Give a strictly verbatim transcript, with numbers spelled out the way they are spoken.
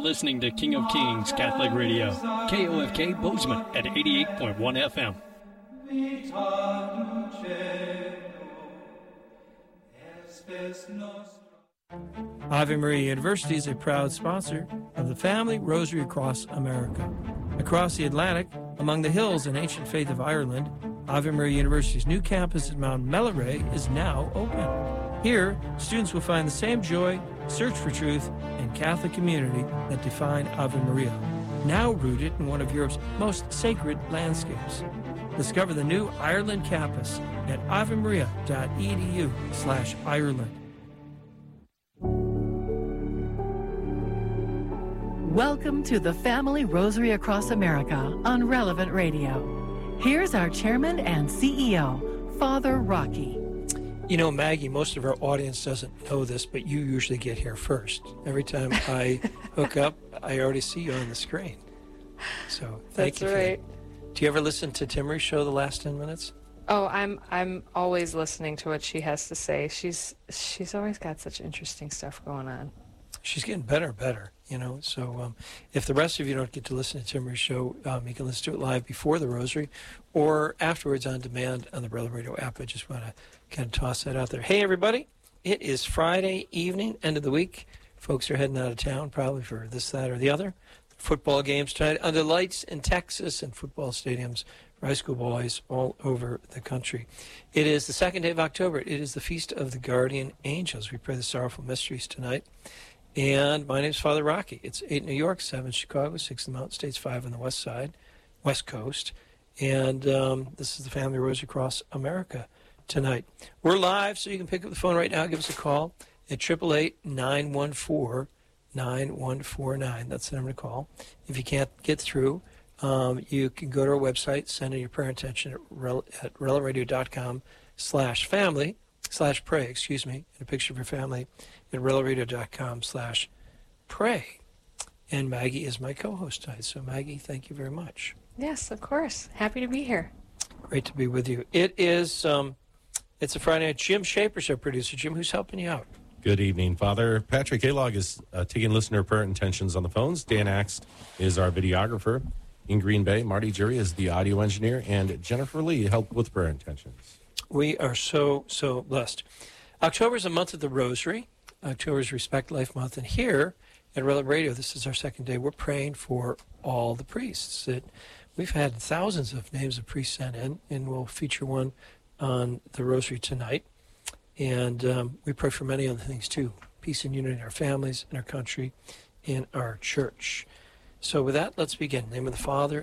listening to King of Kings Catholic Radio, K O F K Bozeman at eighty-eight point one F M. Ave Maria University is a proud sponsor of the Family Rosary Across America. Across the Atlantic, among the hills and ancient faith of Ireland, Ave Maria University's new campus at Mount Melleray is now open. Here, students will find the same joy, search for truth, and Catholic community that define Ave Maria, now rooted in one of Europe's most sacred landscapes. Discover the new Ireland campus at avemaria.edu slash Ireland. Welcome to the Family Rosary Across America on Relevant Radio. Here's our chairman and C E O, Father Rocky. You know, Maggie, most of our audience doesn't know this, but you usually get here first. Every time I hook up, I already see you on the screen. So thank That's you for right. that. Do you ever listen to Timmery's show the last ten minutes? Oh, I'm I'm always listening to what she has to say. She's she's always got such interesting stuff going on. She's getting better and better, you know. So um, if the rest of you don't get to listen to Timmery's show, um, you can listen to it live before the Rosary or afterwards on demand on the Relevant Radio app. I just want to kind of toss that out there. Hey, everybody. It is Friday evening, end of the week. Folks are heading out of town probably for this, that, or the other. Football games tonight under lights in Texas and football stadiums for high school boys all over the country. It is the second day of October. It is the Feast of the Guardian Angels. We pray the sorrowful mysteries tonight. And my name is Father Rocky. It's eight in New York, seven in Chicago, six in the Mountain States, five on the west side, west coast. And um, this is the Family Rosary Across America tonight. We're live, so you can pick up the phone right now. Give us a call at eight eight eight, nine one four, nine one four nine. That's the number to call. If you can't get through, um, you can go to our website, send in your prayer intention at, rel- at relaradio.com slash family, slash pray, excuse me, and a picture of your family at relaradio.com slash pray. And Maggie is my co-host tonight. So, Maggie, thank you very much. Yes, of course. Happy to be here. Great to be with you. It is, um, it's a Friday night. Jim Shaper's our producer. Jim, who's helping you out? Good evening, Father. Patrick Alog is uh, taking listener prayer intentions on the phones. Dan Axe is our videographer. In Green Bay, Marty Jury is the audio engineer. And Jennifer Lee helped with prayer intentions. We are so, so blessed. October is a month of the Rosary. October is Respect Life Month. And here at Relevant Radio, this is our second day, we're praying for all the priests. It, we've had thousands of names of priests sent in, and we'll feature one on the Rosary tonight. And um, we pray for many other things, too. Peace and unity in our families, in our country, in our church. So with that, let's begin. In the name of the Father,